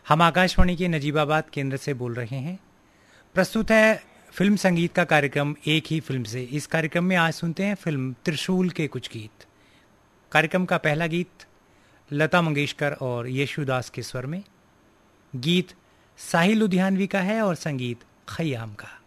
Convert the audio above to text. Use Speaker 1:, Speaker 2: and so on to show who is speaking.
Speaker 1: हम आकाशवाणी के नजीबाबाद केंद्र से बोल रहे हैं। प्रस्तुत है फिल्म संगीत का कार्यक्रम एक ही फिल्म से। इस कार्यक्रम में आज सुनते हैं फिल्म त्रिशूल के कुछ गीत। कार्यक्रम का पहला गीत लता मंगेशकर और येशुदास के स्वर में। गीत साहिल लुधियानवी का है और संगीत खयाम का।